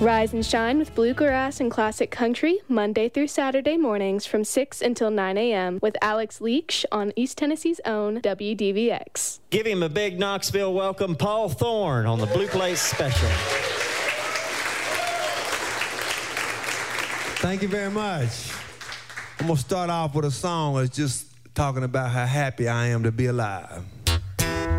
Rise and shine with bluegrass and classic country, Monday through Saturday mornings from 6 until 9 a.m. with Alex Leach on East Tennessee's own WDVX. Give him a big Knoxville welcome, Paul Thorne on the Blue Plate Special. Thank you very much. I'm going to start off with a song that's just talking about how happy I am to be alive.